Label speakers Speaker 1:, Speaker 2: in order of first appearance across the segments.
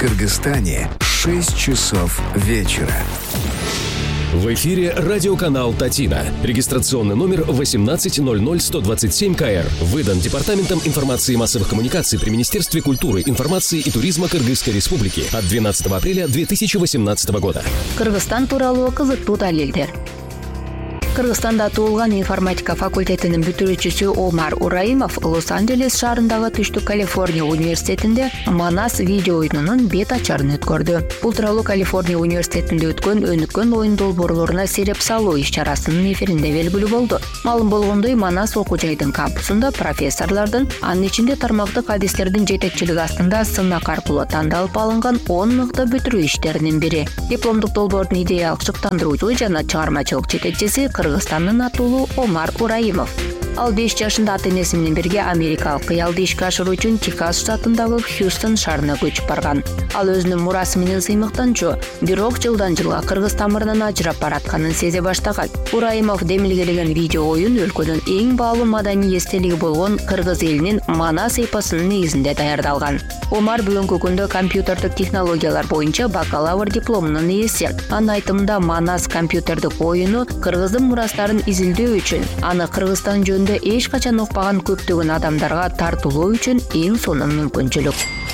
Speaker 1: Кыргызстане 6 часов вечера.
Speaker 2: В эфире радиоканал «Татина». Регистрационный номер 1800127КР. Выдан Департаментом информации и массовых коммуникаций при Министерстве культуры, информации и туризма Кыргызской Республики от 12 апреля 2018 года.
Speaker 3: Кыргызстан тууралуу кызыктуу далилдер. Кыргызстанда туулган информатика факультетинин бүтүрүүчүсү Омар Ураимов Лос-Анджелес шаарындагы Түштүк Калифорния университетинде Манас видео оюнунун бет ачарын өткөрдү. Бул тууралуу Калифорния университетинде өткөн өнүккөн оюн долбоорлоруна сереп салуу иш-чарасынын эфиринде белгилүү болду. Маалым болгондой, Манас окуу жайдын кампусунда профессорлордун, анын ичинде тармактык адистердин жетекчилиги астында сынак аркылуу тандалып алынган 10 мыкты бүтүрүү иштеринин бири. Дипломдук долбоордун идеялык шыктандыруучу жана чыгармачылык жетекчиси Кыргызстандын аттуулуу Омар Ураимов. Ал 5 жашында ата-энеси менен бирге америкалык кыялды ишке ашыруу үчүн Техас штатындагы Хьюстон шаарына көчүп барган. Ал өзүнүн мурасы менен сыймыктанчу, бирок жылдан жылга кыргыз тамырынан ажырап баратканын сезе баштаган. Ураимов демилгелеген видео оюн өлкөнүн эң баалуу маданий эстелиги болгон кыргыз элинин Манас эпосунун негизинде даярдалган. Омар бүгүнкү күндө компьютердик технологиялар боюнча бакалавр дипломунун ээси. Анын айтымында Манас компьютердик оюну кыргыздын мурастарын изилдөө үчүн, аны Кыргызстан жөнүндө эч качан укпаган көптөгөн адамдарга тартуулоо үчүн эң сонун мүмкүнчүлүк.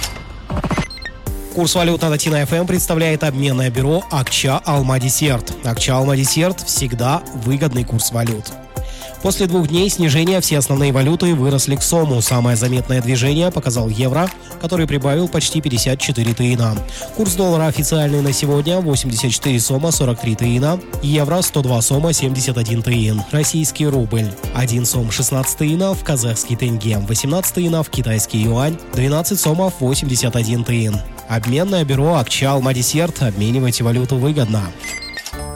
Speaker 4: Курс валют на Татина FM представляет обменное бюро Акча Алма-Десерт. Акча Алма-Десерт – всегда выгодный курс валют. После 2 дней снижения все основные валюты выросли к сому. Самое заметное движение показал евро, который прибавил почти 54 тыина. Курс доллара официальный на сегодня 84 сома 43 тыина, евро 102 сома 71 тыин, российский рубль 1 сом 16 тыинов, казахский тенге 18 тыинов, китайский юань 12 сомов 81 тыин. Обменное бюро Акча Алма-Десерт. Обменивайте валюту выгодно.